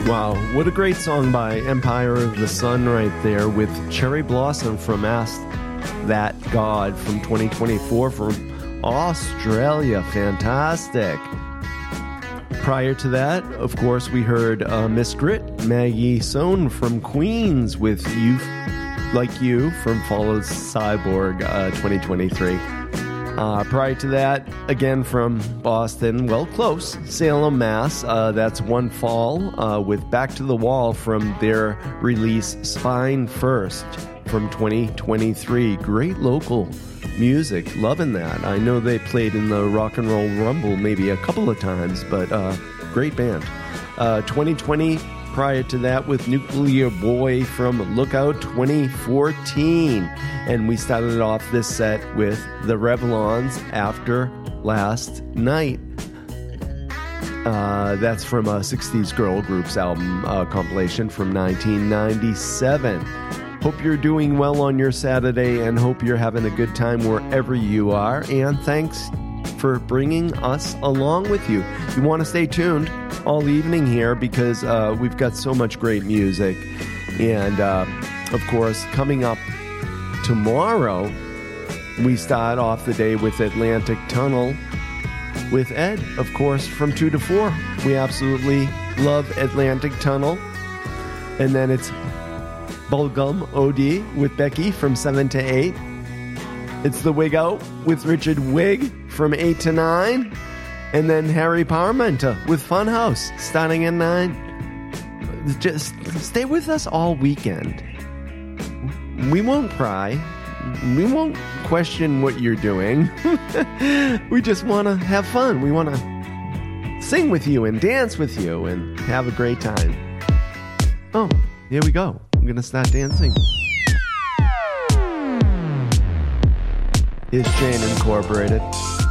Wow, what a great song by Empire of the Sun right there with Cherry Blossom from Ask That God from 2024 from Australia. Fantastic. Prior to that, of course, we heard Miss Grit, Maggie Sohn from Queens with You Like You from Follows Cyborg 2023. Prior to that, again from Boston, well, close, Salem, Mass. That's One Fall with Back to the Wall from their release Spine First from 2023. Great local music, loving that. I know they played in the Rock and Roll Rumble maybe a couple of times, but great band. 2020, prior to that with Nuclear Boy from Lookout 2014. And we started off this set with the Revlons, After Last Night. That's from a 60s girl groups album compilation from 1997. Hope you're doing well on your Saturday and hope you're having a good time wherever you are. And thanks for bringing us along with you. You want to stay tuned all evening here because we've got so much great music. And, of course, coming up tomorrow, we start off the day with Atlantic Tunnel with Ed, of course, from 2 to 4. We absolutely love Atlantic Tunnel. And then it's Bubblegum OD with Becky from 7 to 8. It's The Wig Out with Richard Wig from 8 to 9. And then Harry Parmenter with Funhouse starting at 9. Just stay with us all weekend. We won't pry. We won't question what you're doing. We just want to have fun. We want to sing with you and dance with you and have a great time. Oh, here we go. I'm going to start dancing. Here's Jane Incorporated.